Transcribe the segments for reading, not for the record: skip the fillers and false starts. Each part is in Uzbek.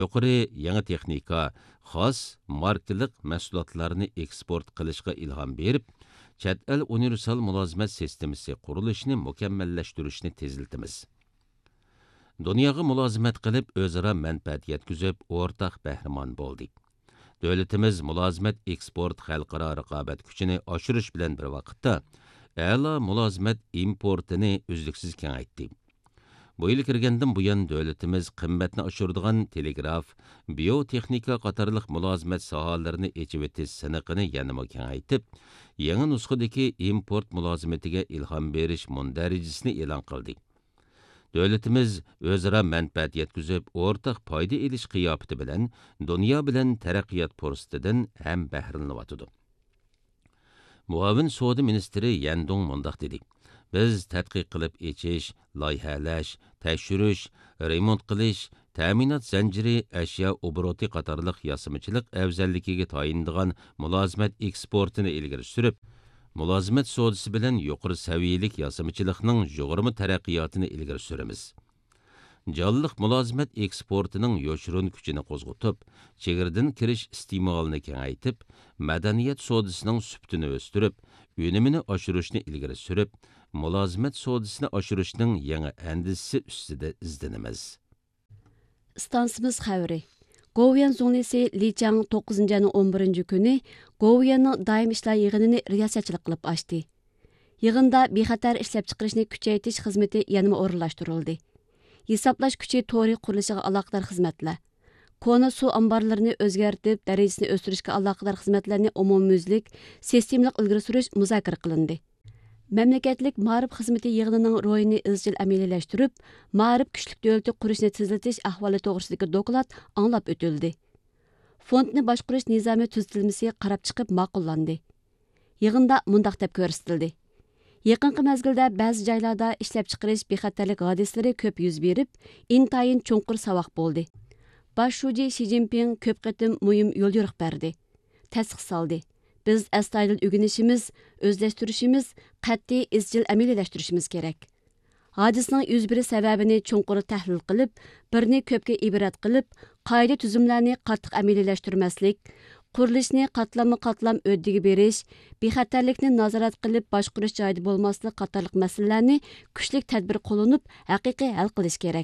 yuqori yangi texnika, xos markalik mahsulotlarni eksport qilishga ilhom berib, chet el universal mulozimat sistemasi qurilishini mukammallashtirishni teziltimiz. Dunyoga mulozimat qilib, o'zaro manfaat yetkazib, o'rtaq bahramon bo'ldik. Davlatimiz mulozimat eksport xalqaro raqobat kuchini oshirish bilan bir vaqtda a'lo mulozimat importini uzluksiz kengaytdi. Bu yil kirgandan buyon davlatimiz qimmatni oshiradigan telegraf, biotexnika qatorliq mulozimat sohalarini echib o'tish siniqini yanada kengaytib, yangi nusxadagi import mulozimatiga ilhom berish mundarajasini e'lon qildi. Davlatimiz o'zaro manfaat yetkazib, o'rtaq foyda elish qiyofati bilan dunyo bilan taraqqiyot fursatidan ham bahramlanyotdi. Muavin savdo ministri Yandong mundaq dedi: Biz tadqiq qilib echish, loyihalash, tekshirish, remont qilish, ta'minot zanjiri, ashyo obroti qatorliq yasamachilik afzalligiga tayindigan mulozimat eksportini ilgari surib, mulozimat savdosi bilan yuqori saviyalik yasamachilikning yuqori taraqqiyotini ilgari suramiz. Jonliq mulozimat eksportining yoshirun kuchini qo'zg'atib, chegirdan kirish iste'molini kengaytib, madaniyat savdosining subtini o'stirib, unumini oshirishni ilgari surib, mulozimat savdosini oshirishning yangi andisi ustida izlanamiz. Stansimiz xabari. Govian zonesi Li Chang 9-11 kuni Govianning doim ishlar yig'inini riyosatchilik qilib ochdi. Yig'inda bexatar ishlab chiqarishni kuchaytirish xizmati yanada o'rinlashtirildi. Hisoblash kuchi to'g'ri qurilishiga aloqador xizmatlar, kona suv omborlarini o'zgartirib, darajasini o'stirishga aloqador xizmatlarni umumyuzlik, sistemalik ilgari surish muzokara qilindi. Mamlakatlik ma'rif xizmati yig'inining ro'yini izchil amaliyalashtirib, ma'rif kuchlik davlati qurishni tezlatish ahvoli to'g'risidagi doklad anglab o'tildi. Fondni boshqarish nizomi tuzilmasi qarab chiqib ma'qullandi. Yig'inda mundaq deb ko'rsatildi: Yaqinqi mezgilda ba'zi joylarda ishlab chiqarish bexatarlik hodisalari ko'p yuz berib, intayin cho'nqur savoq bo'ldi. Bosh shuji Xi Jinping ko'p qatim muhim yo'l yo'riq berdi, tasdiq soldi. Biz astoydil o'rganishimiz, o'zlashtirishimiz, qat'iy izchil amaliyalashtirishimiz kerak. Hodisaning yuz berish sababini cho'nqur tahlil qilib, birni ko'pga ibrat qilib, qoida tuzumlarni qattiq amaliyalashtirmaslik, qurilishni qatlam o'ddiga berish, bexatarlikni nazorat qilib boshqarish joyida bo'lmaslik qatorliq masalalarni kuchlik tadbir qo'llanib, haqiqiy hal qilish kerak.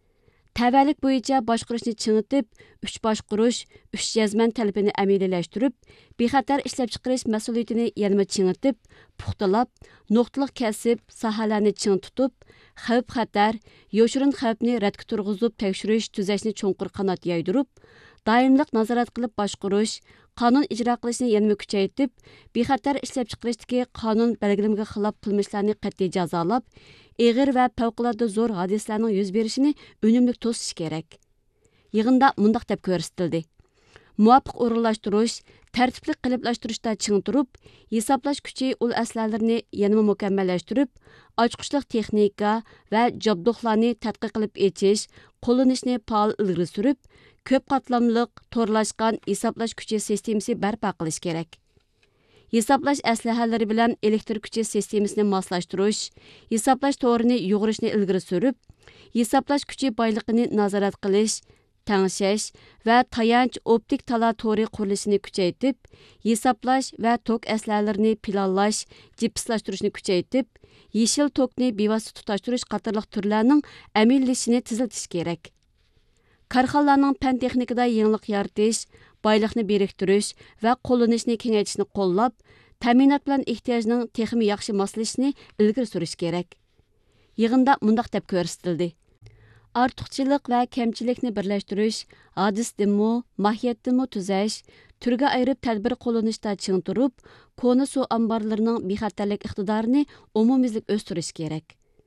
Tavallik bo'yicha boshqarishni chingitib, 3 boshqarish, 3 jazman talabini amaliyalashtirib, bexatar ishlab chiqarish mas'uliyatini yanada chingitib, puxtalab, nuqtaliq kasb sohalarni ching tutib, xavf-xatar, yoshirin xavfni radga turg'izib tekshirish tuzashni cho'nqur qanot yaydirib, doimliq nazorat qilib boshqarish, qonun ijro qilishni yanada kuchaytirib, bexatar ishlab chiqarishdagi qonun belgilamasiga xilof qilmishlarni qat'iy jazolab, ig'ir va favqulodda zo'r hodisalarning yuz berishini unumli to'sish kerak. Yig'inda mundaq deb ko'rsatildi: Muvofiq o'rinlashtirish, tartibli qiliblashtırishda ching turib, hisoblash kuchi ul aslalarini yanada mukammallashtirib, ochqichliq texnika va jabduqlarni tadqiq qilib echish, qo'llanishni faol ilgari surib, ko'p qatlamliq, to'rlashgan hisoblash kuchi sistemasi barpo qilish kerak. Hisoblash aslahalari bilan elektr kuchi sistemasini moslashtirish, hisoblash to'g'rini yo'g'irishni ilgari surib, hisoblash kuchi boyligini nazorat qilish, tangshash va tayanch optik tala to'ri qurilishini kuchaytirib, hisoblash va tok aslalarini planlash, jipslashtirishni kuchaytirib, yeshil tokni bevosita tutashtirish qatorliq turlarning amallashishini tezlatish kerak. Korxonalarning fan texnikada yangilik yaratish, boyliqni biriktirish va qo'llanishni kengaytirishni qo'llab, ta'minot bilan ehtiyojning texnik yaxshi moslashishni ilgari surish kerak. Yig'inda mundaq deb ko'rsatildi: Ortiqchilik va kamchilikni birlashtirish, hadisdimi, mohiyatdimi tuzash, turga ayirib tadbir qo'llanishda ching turib, kona suv omborlarining bexatarlik iqtidorini umumyuzlik o'stirish kerak.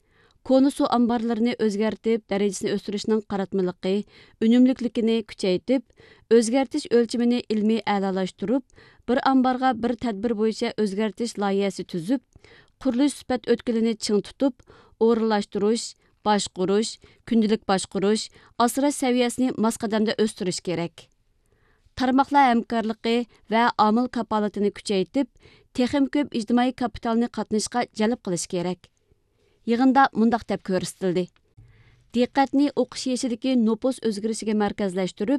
Kona suv omborlarini o'zgartirib, darajasini o'stirishning qaratmaligi, unumlikligini kuchaytirib, o'zgartish o'lchimini ilmiy a'lolashtirib, bir omborga bir tadbir bo'yicha o'zgartish loyihasi tuzib, qurilish sifat o'tkilini ching tutib, o'rinlashtirish, boshqarish, kundalik boshqarish, asrash saviyasini mos qadamda o'stirish kerak. Tarmoqlar hamkorligi va omil kapolatini kuchaytirib, texnik ko'p ijtimoiy kapitalni qatnashga jalb qilish kerak. Yig'inda mundaq deb ko'rsatildi: diqqatni o'qish yeshidagi nopus o'zgarishiga markazlashtirib,